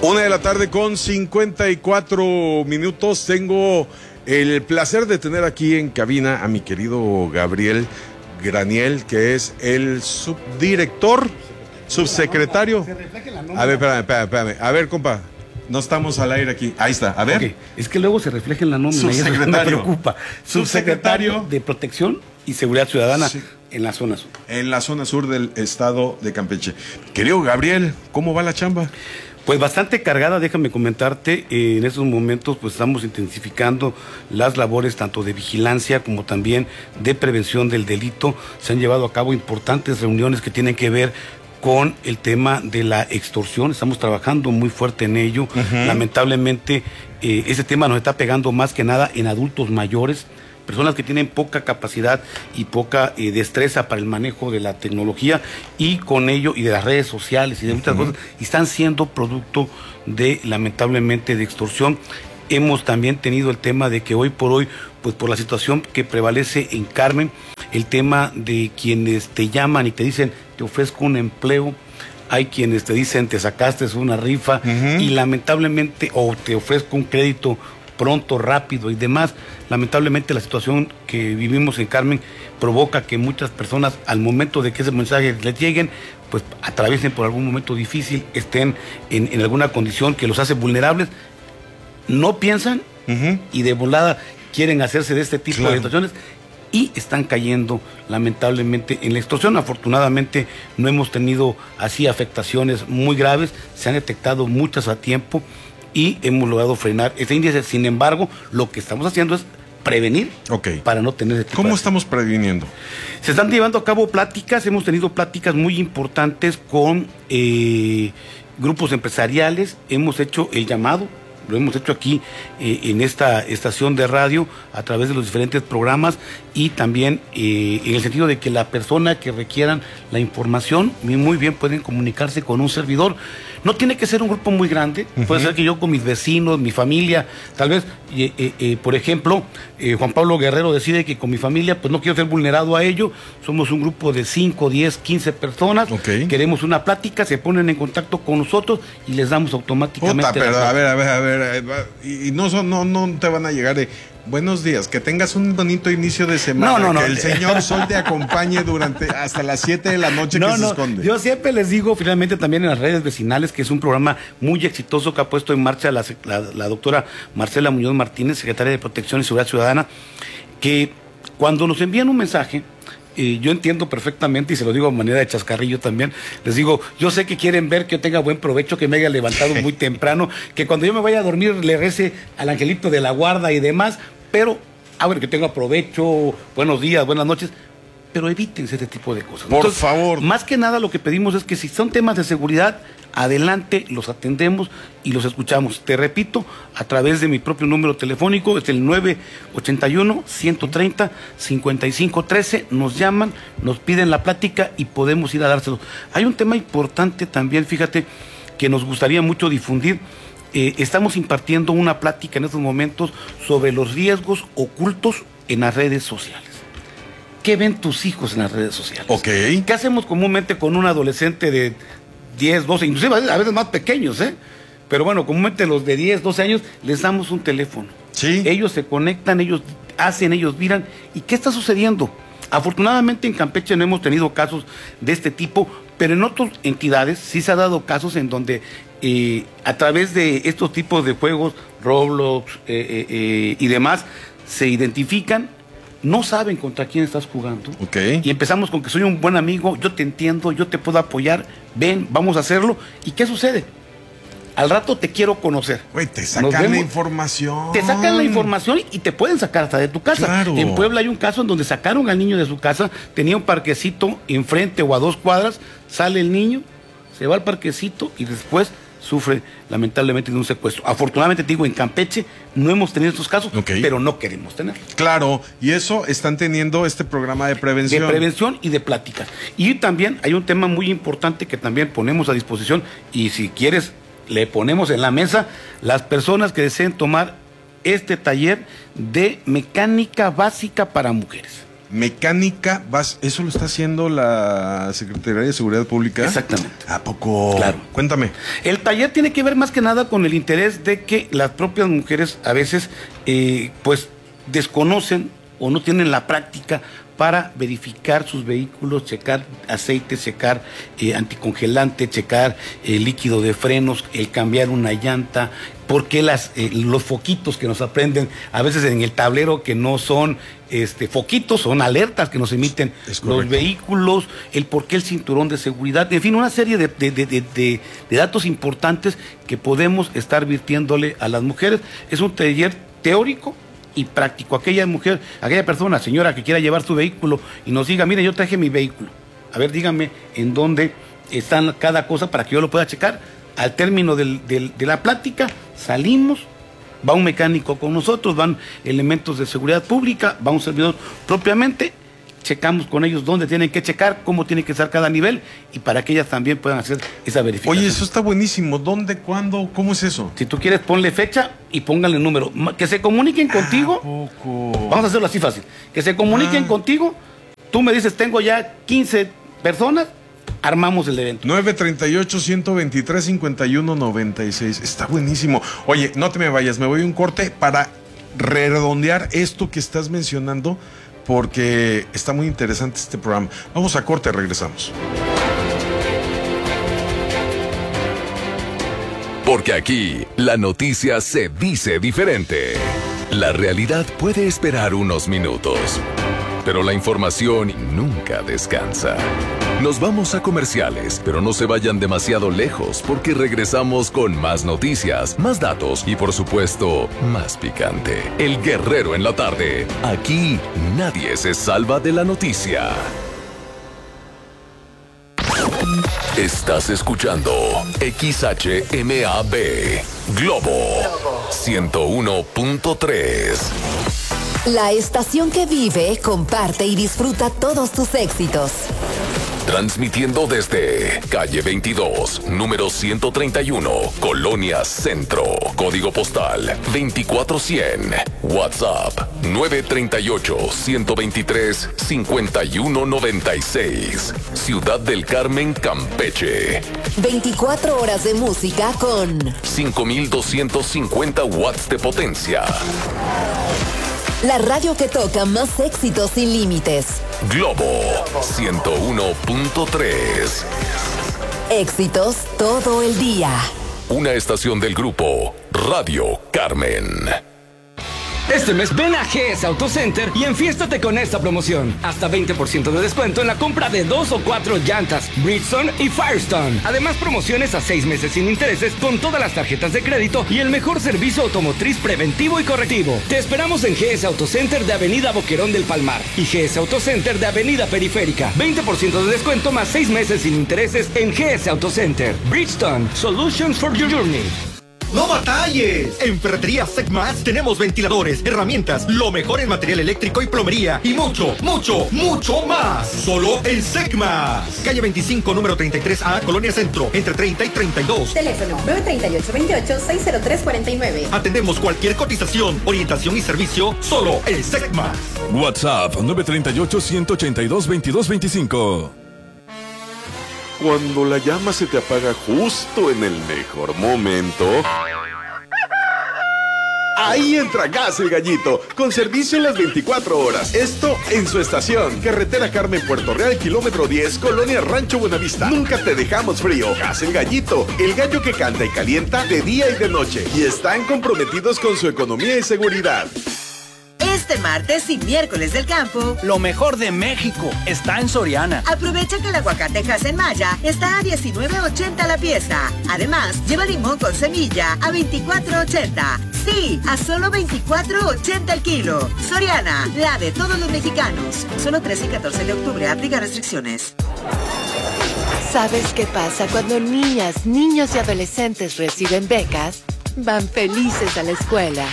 1:54 p.m. Tengo el placer de tener aquí en cabina a mi querido Gabriel Graniel, que es el subsecretario. A ver, espérame. A ver, compa. No estamos al aire aquí. Ahí está. A ver. Okay. Es que luego se refleja en la nómina y eso me preocupa. Subsecretario de Protección y Seguridad Ciudadana, sí, en la zona sur. En la zona sur del estado de Campeche. Querido Gabriel, ¿cómo va la chamba? Pues bastante cargada, déjame comentarte. En estos momentos pues estamos intensificando las labores tanto de vigilancia como también de prevención del delito. Se han llevado a cabo importantes reuniones que tienen que ver con el tema de la extorsión. Estamos trabajando muy fuerte en ello. Lamentablemente ese tema nos está pegando más que nada en adultos mayores, personas que tienen poca capacidad y poca destreza para el manejo de la tecnología, y con ello, y de las redes sociales y de muchas cosas, y están siendo producto de, lamentablemente, de extorsión. Hemos también tenido el tema de que hoy por hoy, pues por la situación que prevalece en Carmen, el tema de quienes te llaman y te dicen, te ofrezco un empleo. Hay quienes te dicen, te sacaste una rifa, y lamentablemente, o te ofrezco un crédito pronto, rápido y demás. Lamentablemente la situación que vivimos en Carmen provoca que muchas personas, al momento de que ese mensaje les lleguen, pues atraviesen por algún momento difícil, estén en alguna condición que los hace vulnerables, no piensan y de volada quieren hacerse de este tipo de situaciones y están cayendo lamentablemente en la extorsión. Afortunadamente no hemos tenido así afectaciones muy graves, se han detectado muchas a tiempo y hemos logrado frenar este índice. Sin embargo, lo que estamos haciendo es prevenir para no tener este tipo. ¿Cómo estamos previniendo? Se están llevando a cabo pláticas, hemos tenido pláticas muy importantes con grupos empresariales, hemos hecho el llamado, lo hemos hecho aquí en esta estación de radio a través de los diferentes programas, y también en el sentido de que la persona que requieran la información muy bien pueden comunicarse con un servidor. No tiene que ser un grupo muy grande, puede ser que yo con mis vecinos, mi familia, tal vez, por ejemplo, Juan Pablo Guerrero decide que con mi familia pues no quiero ser vulnerado a ello, somos un grupo de 5, 10, 15 personas, queremos una plática, se ponen en contacto con nosotros y les damos automáticamente. Pero a ver, y no te van a llegar buenos días, que tengas un bonito inicio de semana, que el señor Sol te acompañe hasta las 7 de la noche que se esconde. Yo siempre les digo, finalmente también en las redes vecinales, que es un programa muy exitoso que ha puesto en marcha la doctora Marcela Muñoz Martínez, secretaria de Protección y Seguridad Ciudadana, que cuando nos envían un mensaje, yo entiendo perfectamente, y se lo digo de manera de chascarrillo también, les digo, yo sé que quieren ver que yo tenga buen provecho, que me haya levantado muy temprano, que cuando yo me vaya a dormir le rece al angelito de la guarda y demás, pero, que tenga provecho, buenos días, buenas noches, pero evítense este tipo de cosas. Por favor. Más que nada lo que pedimos es que si son temas de seguridad, adelante, los atendemos y los escuchamos. Te repito, a través de mi propio número telefónico, es el 981-130-5513, nos llaman, nos piden la plática y podemos ir a dárselo. Hay un tema importante también, fíjate, que nos gustaría mucho difundir. Estamos impartiendo una plática en estos momentos sobre los riesgos ocultos en las redes sociales. ¿Qué ven tus hijos en las redes sociales? ¿Qué hacemos comúnmente con un adolescente de 10, 12, inclusive a veces más pequeños, pero bueno, comúnmente los de 10, 12 años les damos un teléfono? Ellos se conectan, ellos hacen, ellos miran. ¿Y qué está sucediendo? Afortunadamente en Campeche no hemos tenido casos de este tipo, pero en otras entidades sí se ha dado casos en donde a través de estos tipos de juegos, Roblox y demás, se identifican, no saben contra quién estás jugando, y empezamos con que soy un buen amigo, yo te entiendo, yo te puedo apoyar, ven, vamos a hacerlo. ¿Y qué sucede? Al rato te quiero conocer. Te sacan la información. Te sacan la información y te pueden sacar hasta de tu casa. En Puebla hay un caso en donde sacaron al niño de su casa, tenía un parquecito enfrente o a 2 cuadras, sale el niño, se va al parquecito y después sufre lamentablemente de un secuestro. Afortunadamente, te digo, en Campeche no hemos tenido estos casos, pero no queremos tener. Claro, y eso están teniendo este programa de prevención. De prevención y de pláticas. Y también hay un tema muy importante que también ponemos a disposición, y si quieres, le ponemos en la mesa, las personas que deseen tomar este taller de mecánica básica para mujeres. mecánica, eso lo está haciendo la Secretaría de Seguridad Pública. Exactamente. ¿A poco? Claro. Cuéntame. El taller tiene que ver más que nada con el interés de que las propias mujeres a veces pues desconocen o no tienen la práctica para verificar sus vehículos, checar aceite, checar anticongelante, checar líquido de frenos, el cambiar una llanta, porque los foquitos que nos aprenden a veces en el tablero que no son foquitos, son alertas que nos emiten los vehículos, el por qué el cinturón de seguridad, en fin, una serie de datos importantes que podemos estar virtiéndole a las mujeres. Es un taller teórico y práctico. Aquella persona, señora, que quiera llevar su vehículo y nos diga, mire, yo traje mi vehículo, a ver, dígame en dónde están cada cosa para que yo lo pueda checar. Al término de la plática, salimos, va un mecánico con nosotros, van elementos de seguridad pública, va un servidor propiamente, checamos con ellos dónde tienen que checar, cómo tiene que estar cada nivel y para que ellas también puedan hacer esa verificación. Oye, eso está buenísimo. ¿Dónde, cuándo, cómo es eso? Si tú quieres, ponle fecha y pónganle número. Que se comuniquen contigo. Vamos a hacerlo así fácil. Que se comuniquen contigo. Tú me dices, tengo ya 15 personas. Armamos el evento. 938-123-5196. Está buenísimo. Oye, no te me vayas. Me voy a un corte para redondear esto que estás mencionando, porque está muy interesante este programa. Vamos a corte, regresamos. Porque aquí la noticia se dice diferente. La realidad puede esperar unos minutos, pero la información nunca descansa. Nos vamos a comerciales, pero no se vayan demasiado lejos porque regresamos con más noticias, más datos y por supuesto, más picante. El Guerrero en la tarde. Aquí nadie se salva de la noticia. Estás escuchando XHMAB Globo 101.3. La estación que vive, comparte y disfruta todos tus éxitos. Transmitiendo desde calle 22, número 131, Colonia Centro, código postal 24100, WhatsApp 938-123-5196, Ciudad del Carmen, Campeche. 24 horas de música con 5250 watts de potencia. La radio que toca más éxitos sin límites. Globo 101.3. Éxitos todo el día. Una estación del grupo Radio Carmen. Este mes ven a GS Auto Center y enfiéstate con esta promoción. Hasta 20% de descuento en la compra de 2 o 4 llantas, Bridgestone y Firestone. Además, promociones a 6 meses sin intereses con todas las tarjetas de crédito y el mejor servicio automotriz preventivo y correctivo. Te esperamos en GS Auto Center de Avenida Boquerón del Palmar y GS Auto Center de Avenida Periférica. 20% de descuento más 6 meses sin intereses en GS Auto Center. Bridgestone, Solutions for Your Journey. ¡No batalles! En Ferretería Secmas tenemos ventiladores, herramientas, lo mejor en material eléctrico y plomería y mucho, mucho, mucho más. Solo en Secmas. Calle 25, número 33A, Colonia Centro, entre 30 y 32. Teléfono 938-28-603-49. Atendemos cualquier cotización, orientación y servicio solo en Secmas. WhatsApp 938-182-2225. Cuando la llama se te apaga justo en el mejor momento, ahí entra Gas El Gallito, con servicio en las 24 horas. Esto en su estación, Carretera Carmen, Puerto Real, kilómetro 10, Colonia Rancho Buenavista. Nunca te dejamos frío. Gas El Gallito, el gallo que canta y calienta de día y de noche. Y están comprometidos con su economía y seguridad. Este martes y miércoles del campo, lo mejor de México está en Soriana. Aprovecha que el aguacate en Maya está a $19.80 la pieza. Además, lleva limón con semilla a $24.80. Sí, a solo $24.80 el kilo. Soriana, la de todos los mexicanos. Solo 13 y 14 de octubre, aplica restricciones. ¿Sabes qué pasa cuando niñas, niños y adolescentes reciben becas? Van felices a la escuela.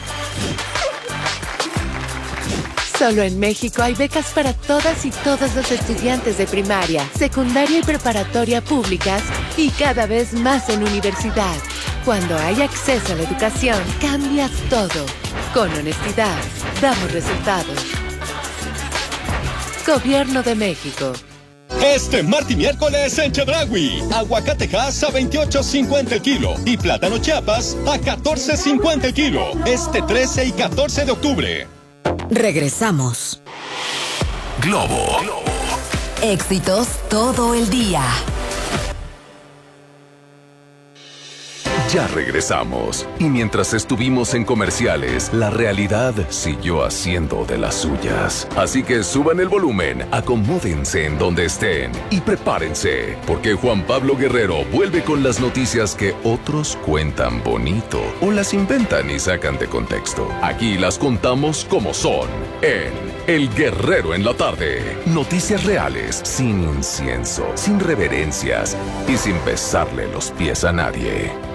Solo en México hay becas para todas y todos los estudiantes de primaria, secundaria y preparatoria públicas y cada vez más en universidad. Cuando hay acceso a la educación, cambia todo. Con honestidad, damos resultados. Gobierno de México. Este martes y miércoles en Chedraui, aguacatejas a 28.50 el kilo y plátano Chiapas a 14.50 el kilo. Este 13 y 14 de octubre. Regresamos. Globo. Éxitos todo el día. Ya regresamos. Y mientras estuvimos en comerciales, la realidad siguió haciendo de las suyas. Así que suban el volumen, acomódense en donde estén y prepárense, porque Juan Pablo Guerrero vuelve con las noticias que otros cuentan bonito o las inventan y sacan de contexto. Aquí las contamos como son, en El Guerrero en la Tarde. Noticias reales, sin incienso, sin reverencias y sin besarle los pies a nadie.